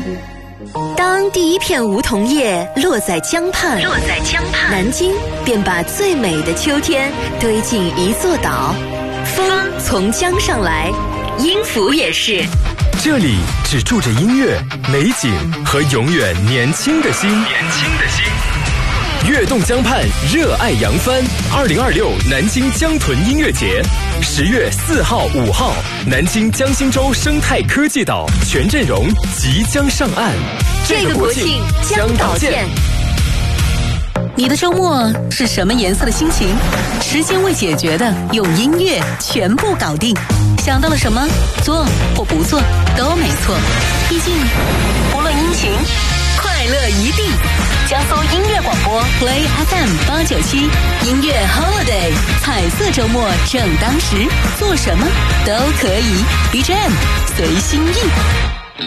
当第一片梧桐叶落在江畔，南京便把最美的秋天堆进一座岛。风从江上来，音符也是。 这里只住着音乐、美景和永远年轻的心。跃动江畔，热爱扬帆。2026南京江豚音乐节，10月4号、5号，南京江心洲生态科技岛全阵容即将上岸。 这个国庆江岛见。 你的周末是什么颜色的心情？时间未解决的，用音乐全部搞定。想到了什么，做或不做都没错。毕竟，不论阴晴，快乐一定。江苏音乐广播 Play FM 897，音乐 Holiday， 彩色周末正当时，做什么都可以。BGM 随心意。